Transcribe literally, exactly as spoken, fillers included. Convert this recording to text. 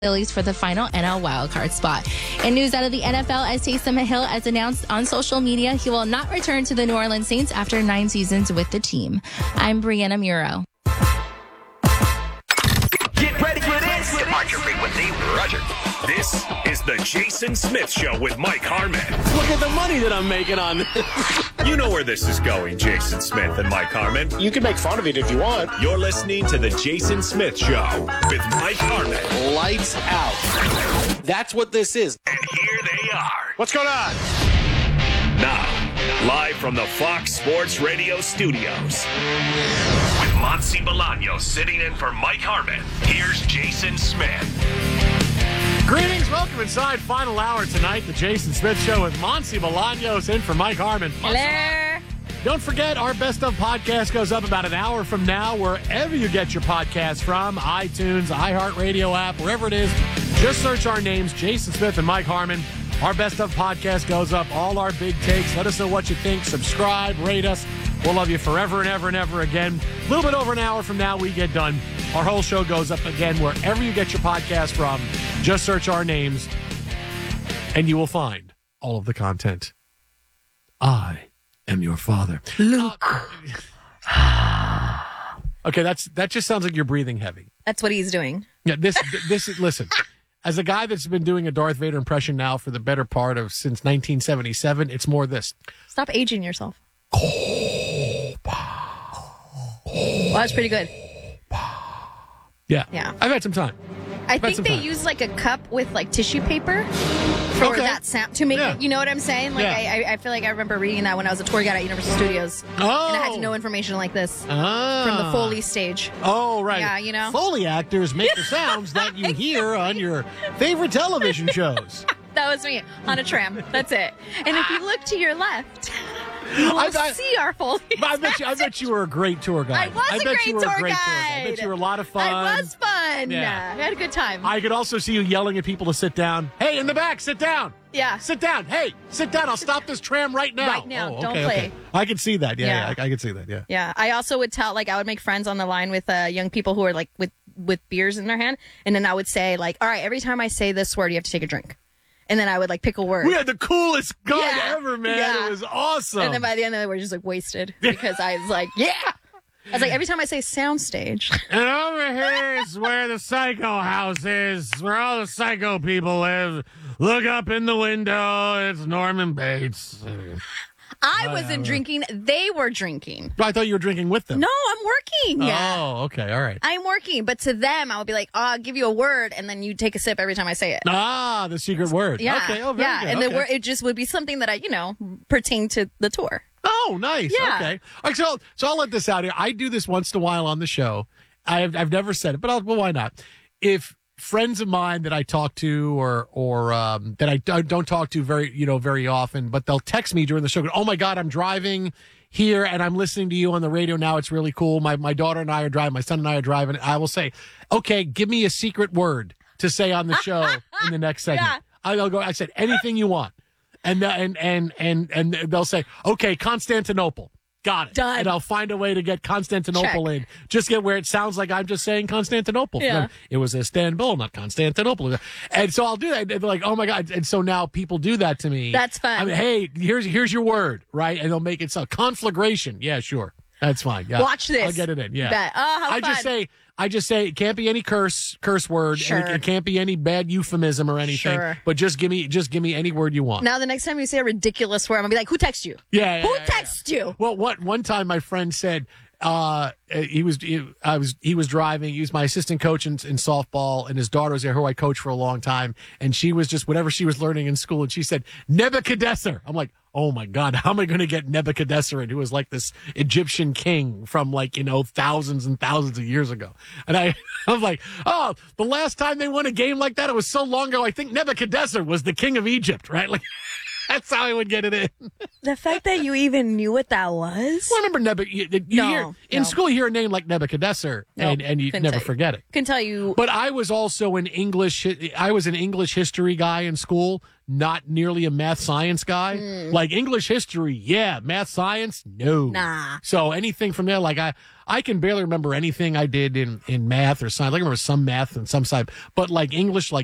Phillies for the final N L wildcard spot. In news out of the N F L, as Taysom Hill has announced on social media, he will not return to the New Orleans Saints after nine seasons with the team. I'm Brianna Muro. Get ready for this. Departure frequency, Roger. This is the Jason Smith Show with Mike Harmon. Look at the money that I'm making on this. You know where this is going, Jason Smith and Mike Harmon. You can make fun of it if you want. You're listening to the Jason Smith Show with Mike Harmon. Lights out. That's what this is. And here they are. What's going on? Now, live from the Fox Sports Radio studios. With Monsi Bolaños sitting in for Mike Harmon, here's Jason Smith. Greetings, welcome inside final hour tonight, the Jason Smith Show with Monsi Bolaños in for Mike Harmon. Hello. Don't forget, our Best Of podcast goes up about an hour from now, wherever you get your podcast from, iTunes, iHeartRadio app, wherever it is. Just search our names, Jason Smith and Mike Harmon. Our Best Of podcast goes up, all our big takes. Let us know what you think. Subscribe, rate us. We'll love you forever and ever and ever again. A little bit over an hour from now, we get done. Our whole show goes up again wherever you get your podcast from. Just search our names, and you will find all of the content. I am your father. Luke. Uh, okay, that's that just sounds like you're breathing heavy. That's what he's doing. Yeah, this this is listen. As a guy that's been doing a Darth Vader impression now for the better part of since nineteen seventy-seven, it's more this. Stop aging yourself. Well, that's pretty good. Yeah. Yeah. I've had some time. I I've had think some they time. use like a cup with like tissue paper for Okay. that sound to make Yeah. it. You know what I'm saying? Like Yeah. I, I, I feel like I remember reading that when I was a tour guide at Universal Studios, Oh. and I had to know information like this Ah. from the Foley stage. Oh, right. Yeah, you know? Foley actors make the sounds that you hear on your favorite television shows. That was me on a tram. That's it. And if you look to your left, you will I- I- see our Foley. I bet you. I bet you were a great tour guide. I was a bet great you were tour a great guide. tour guide. I bet you were a lot of fun. I was fun. Yeah. I had a good time. I could also see you yelling at people to sit down. Hey, in the back, sit down. Yeah. Sit down. Hey, sit down. I'll stop this tram right now. Right now. Oh, Don't okay, play. okay. I could see that. Yeah, yeah. Yeah. I, I could see that. Yeah. Yeah, I also would tell, like, I would make friends on the line with uh, young people who are like with with beers in their hand, and then I would say, like, all right, every time I say this word, you have to take a drink, and then I would like pick a word, We had the coolest guide Yeah. ever, man. Yeah. It was awesome. and then by the end of it, we're just like wasted because I was like, yeah, I was like, every time I say soundstage, And over here is where the psycho house is, where all the psycho people live. Look up in the window. It's Norman Bates. I wasn't drinking; they were drinking. I thought you were drinking with them. No, I'm working. Yeah. Oh, okay. All right. I'm working, but to them, I would be like, oh, I'll give you a word, and then you take a sip every time I say it. Ah, the secret word. Yeah, Okay. Oh, very yeah, good. and okay. the word it just would be something that I, you know, pertain to the tour. Oh, nice. Yeah. Okay. All right, so, so I'll let this out here. I do this once in a while on the show. I've, I've never said it, but I'll, well, why not? If friends of mine that I talk to or or um, that I d- don't talk to very, you know, very often, but they'll text me during the show, go, oh, my God, I'm driving here and I'm listening to you on the radio now. It's really cool. My, my daughter and I are driving. My son and I are driving. I will say, okay, give me a secret word to say on the show in the next segment. Yeah. I'll go, I said, anything you want. And, uh, and and and and they'll say, okay, Constantinople. Got it. Done. And I'll find a way to get Constantinople Check. in. Just get where it sounds like I'm just saying Constantinople. Yeah. It was Istanbul, not Constantinople. And so I'll do that. And they're like, oh my God. And so now people do that to me. That's fun. I mean, hey, here's here's your word, right? And they'll make it so conflagration. Yeah, sure. That's fine. Yeah. Watch this. I'll get it in. Yeah. Bet. Oh, how I just fun. say I just say it can't be any curse curse word, Sure. and it, it can't be any bad euphemism or anything. Sure. But just give me just give me any word you want. Now, the next time you say a ridiculous word, I'm gonna be like, "Who texted you? Yeah. yeah, Who yeah, yeah. texted you?" Well, what one time my friend said, uh, he was he, I was he was driving. He was my assistant coach in, in softball, and his daughter was there, who I coached for a long time, and she was just whatever she was learning in school, and she said Nebuchadnezzar. I'm like, oh my God, how am I going to get Nebuchadnezzar in, who was like this Egyptian king from like, you know, thousands and thousands of years ago. And I, I was like, oh, the last time they won a game like that, it was so long ago. I think Nebuchadnezzar was the king of Egypt, right? Like, That's how I would get it in. The fact that you even knew what that was. Well, I remember Nebuchadnezzar. You, you No, hear, in no. school, you hear a name like Nebuchadnezzar, No, and, and you couldn't never tell you. forget it. Can tell you. But I was also an English. I was an English history guy in school, not nearly a math science guy. Like English history, yeah. Math science, no. Nah. So anything from there, like I, I can barely remember anything I did in in math or science. I can remember some math and some science, but like English, like.